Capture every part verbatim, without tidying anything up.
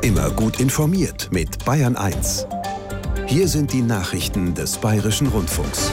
Immer gut informiert mit Bayern eins. Hier sind die Nachrichten des Bayerischen Rundfunks.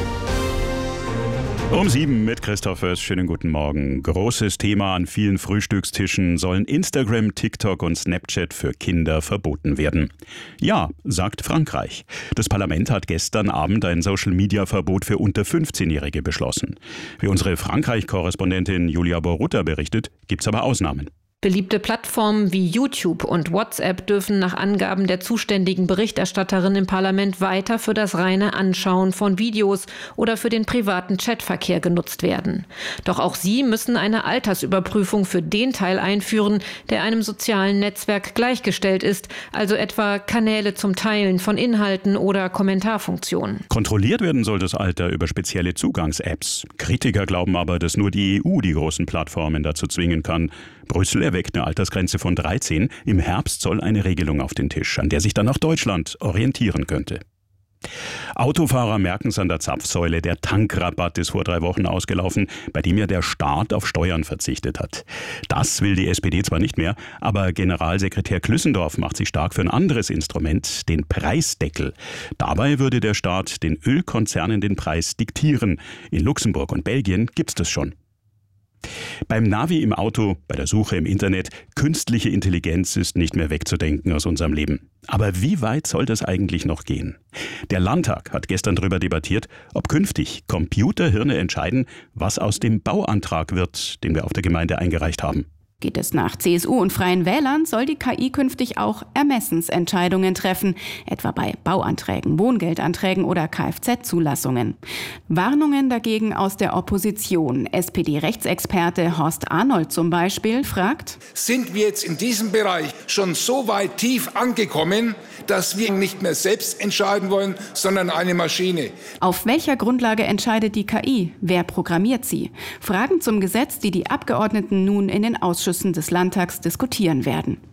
Um sieben mit Christoph Oers. Schönen guten Morgen. Großes Thema an vielen Frühstückstischen: Sollen Instagram, TikTok und Snapchat für Kinder verboten werden? Ja, sagt Frankreich. Das Parlament hat gestern Abend ein Social-Media-Verbot für unter fünfzehnjährige beschlossen. Wie unsere Frankreich-Korrespondentin Julia Borutta berichtet, gibt's aber Ausnahmen. Beliebte Plattformen wie YouTube und WhatsApp dürfen nach Angaben der zuständigen Berichterstatterin im Parlament weiter für das reine Anschauen von Videos oder für den privaten Chatverkehr genutzt werden. Doch auch sie müssen eine Altersüberprüfung für den Teil einführen, der einem sozialen Netzwerk gleichgestellt ist, also etwa Kanäle zum Teilen von Inhalten oder Kommentarfunktionen. Kontrolliert werden soll das Alter über spezielle Zugangs-Apps. Kritiker glauben aber, dass nur die E U die großen Plattformen dazu zwingen kann. Brüssel erweckt eine Altersgrenze von dreizehn. Im Herbst soll eine Regelung auf den Tisch, an der sich dann auch Deutschland orientieren könnte. Autofahrer merken es an der Zapfsäule. Der Tankrabatt ist vor drei Wochen ausgelaufen, bei dem ja der Staat auf Steuern verzichtet hat. Das will die S P D zwar nicht mehr, aber Generalsekretär Klüssendorf macht sich stark für ein anderes Instrument, den Preisdeckel. Dabei würde der Staat den Ölkonzernen den Preis diktieren. In Luxemburg und Belgien gibt's das schon. Beim Navi im Auto, bei der Suche im Internet, künstliche Intelligenz ist nicht mehr wegzudenken aus unserem Leben. Aber wie weit soll das eigentlich noch gehen? Der Landtag hat gestern darüber debattiert, ob künftig Computerhirne entscheiden, was aus dem Bauantrag wird, den wir auf der Gemeinde eingereicht haben. Geht es nach C S U und Freien Wählern, soll die K I künftig auch Ermessensentscheidungen treffen, etwa bei Bauanträgen, Wohngeldanträgen oder Kfz-Zulassungen. Warnungen dagegen aus der Opposition. S P D-Rechtsexperte Horst Arnold zum Beispiel fragt: Sind wir jetzt in diesem Bereich schon so weit tief angekommen, dass wir nicht mehr selbst entscheiden wollen, sondern eine Maschine? Auf welcher Grundlage entscheidet die K I? Wer programmiert sie? Fragen zum Gesetz, die die Abgeordneten nun in den Ausschüssen des Landtags diskutieren werden.